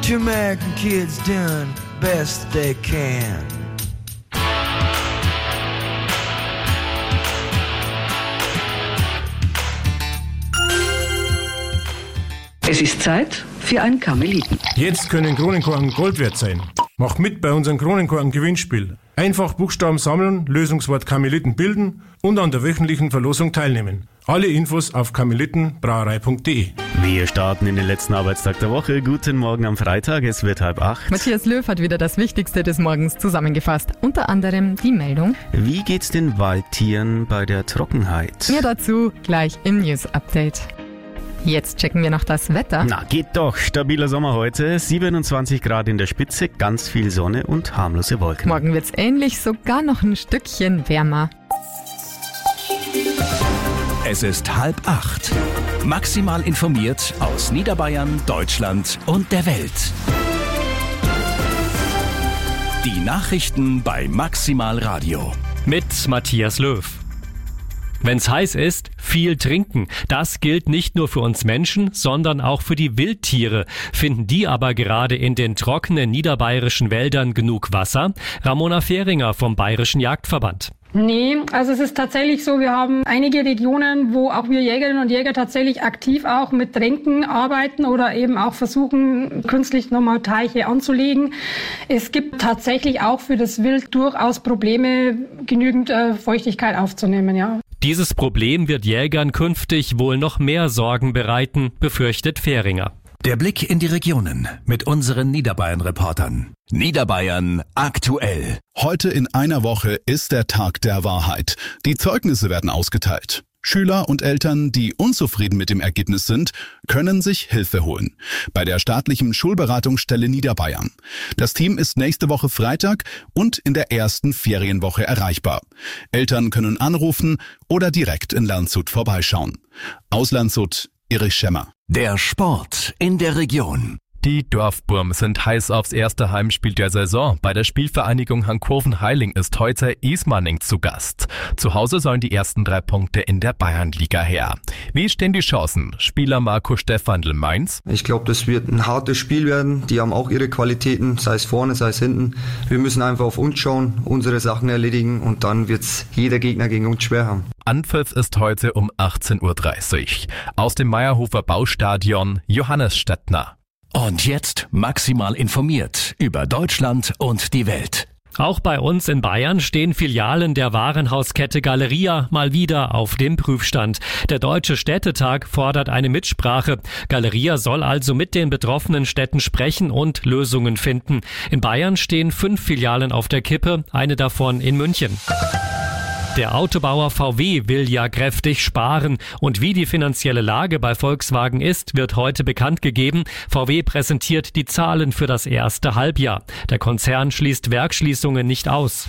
Each American kid's doing best they can. Es ist Zeit für ein Karmeliten. Jetzt können Kronenkorken Gold wert sein. Mach mit bei unserem Kronenkorken-Gewinnspiel. Einfach Buchstaben sammeln, Lösungswort Karmeliten bilden und an der wöchentlichen Verlosung teilnehmen. Alle Infos auf karmelitenbrauerei.de. Wir starten in den letzten Arbeitstag der Woche. Guten Morgen am Freitag, es wird 7:30. Matthias Löw hat wieder das Wichtigste des Morgens zusammengefasst. Unter anderem die Meldung. Wie geht's den Waldtieren bei der Trockenheit? Mehr dazu gleich im News-Update. Jetzt checken wir noch das Wetter. Na, geht doch. Stabiler Sommer heute. 27 Grad in der Spitze, ganz viel Sonne und harmlose Wolken. Morgen wird's ähnlich, sogar noch ein Stückchen wärmer. Es ist 7:30. Maximal informiert aus Niederbayern, Deutschland und der Welt. Die Nachrichten bei Maximal Radio. Mit Matthias Löw. Wenn's heiß ist, viel trinken. Das gilt nicht nur für uns Menschen, sondern auch für die Wildtiere. Finden die aber gerade in den trockenen niederbayerischen Wäldern genug Wasser? Ramona Fähringer vom Bayerischen Jagdverband. Nee, also es ist tatsächlich so, wir haben einige Regionen, wo auch wir Jägerinnen und Jäger tatsächlich aktiv auch mit Tränken arbeiten oder eben auch versuchen, künstlich nochmal Teiche anzulegen. Es gibt tatsächlich auch für das Wild durchaus Probleme, genügend Feuchtigkeit aufzunehmen, ja. Dieses Problem wird Jägern künftig wohl noch mehr Sorgen bereiten, befürchtet Fähringer. Der Blick in die Regionen mit unseren Niederbayern-Reportern. Niederbayern aktuell. Heute in einer Woche ist der Tag der Wahrheit. Die Zeugnisse werden ausgeteilt. Schüler und Eltern, die unzufrieden mit dem Ergebnis sind, können sich Hilfe holen. Bei der staatlichen Schulberatungsstelle Niederbayern. Das Team ist nächste Woche Freitag und in der ersten Ferienwoche erreichbar. Eltern können anrufen oder direkt in Landshut vorbeischauen. Aus Landshut, Erich Schemmer. Der Sport in der Region. Die Dorfburm sind heiß aufs erste Heimspiel der Saison. Bei der Spielvereinigung Hankoven-Heiling ist heute Ismaning zu Gast. Zu Hause sollen die ersten 3 Punkte in der Bayernliga her. Wie stehen die Chancen? Spieler Marco Stefandl, Mainz. Ich glaube, das wird ein hartes Spiel werden. Die haben auch ihre Qualitäten, sei es vorne, sei es hinten. Wir müssen einfach auf uns schauen, unsere Sachen erledigen und dann wird's jeder Gegner gegen uns schwer haben. Anpfiff ist heute um 18:30 Uhr. Aus dem Meierhofer Baustadion Johannes Stettner. Und jetzt maximal informiert über Deutschland und die Welt. Auch bei uns in Bayern stehen Filialen der Warenhauskette Galeria mal wieder auf dem Prüfstand. Der Deutsche Städtetag fordert eine Mitsprache. Galeria soll also mit den betroffenen Städten sprechen und Lösungen finden. In Bayern stehen 5 Filialen auf der Kippe, eine davon in München. Der Autobauer VW will ja kräftig sparen. Und wie die finanzielle Lage bei Volkswagen ist, wird heute bekannt gegeben. VW präsentiert die Zahlen für das erste Halbjahr. Der Konzern schließt Werksschließungen nicht aus.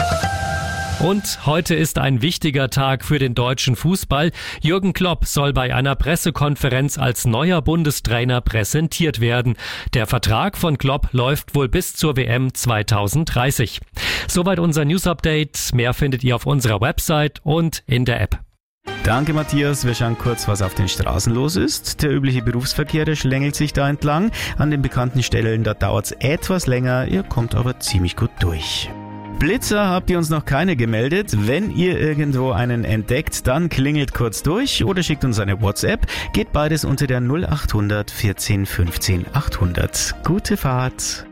Und heute ist ein wichtiger Tag für den deutschen Fußball. Jürgen Klopp soll bei einer Pressekonferenz als neuer Bundestrainer präsentiert werden. Der Vertrag von Klopp läuft wohl bis zur WM 2030. Soweit unser News-Update. Mehr findet ihr auf unserer Website und in der App. Danke Matthias, wir schauen kurz, was auf den Straßen los ist. Der übliche Berufsverkehr, der schlängelt sich da entlang. An den bekannten Stellen, da dauert es etwas länger, ihr kommt aber ziemlich gut durch. Blitzer habt ihr uns noch keine gemeldet. Wenn ihr irgendwo einen entdeckt, dann klingelt kurz durch oder schickt uns eine WhatsApp. Geht beides unter der 0800 14 15 800. Gute Fahrt.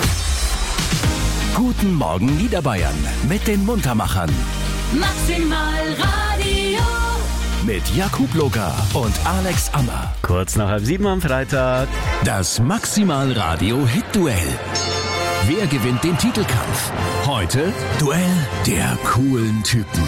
Guten Morgen Niederbayern mit den Muntermachern. Maximal Radio. Mit Jakub Loga und Alex Ammer. Kurz nach 6:30 am Freitag. Das Maximal Radio Hit-Duell. Wer gewinnt den Titelkampf? Heute Duell der coolen Typen.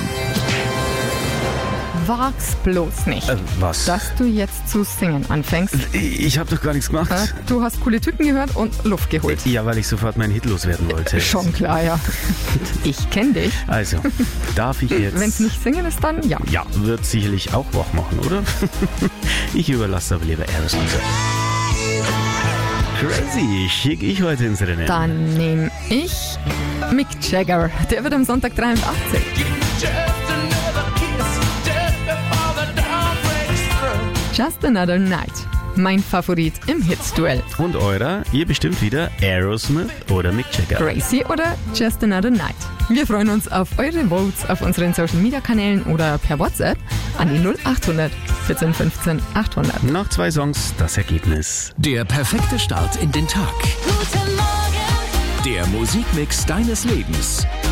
Wag's bloß nicht, was? dass du jetzt zu singen anfängst. Ich habe doch gar nichts gemacht. Du hast coole Typen gehört und Luft geholt. Ja, weil ich sofort meinen Hit loswerden wollte. Schon klar, ja. Ich kenne dich. Also, darf ich jetzt... Wenn's nicht singen ist, dann ja. Ja, wird sicherlich auch wach machen, oder? Ich überlasse aber lieber Eros und so. Crazy, schicke ich heute ins Rennen. Dann nehme ich Mick Jagger. Der wird am Sonntag 83. Just Another Night. Mein Favorit im Hits-Duell. Und eurer? Ihr bestimmt wieder Aerosmith oder Mick Jagger. Gracie oder Just Another Night. Wir freuen uns auf eure Votes auf unseren Social-Media-Kanälen oder per WhatsApp an die 0800 14 15 800. Nach 2 Songs das Ergebnis. Der perfekte Start in den Tag. Guten Morgen. Der Musikmix deines Lebens.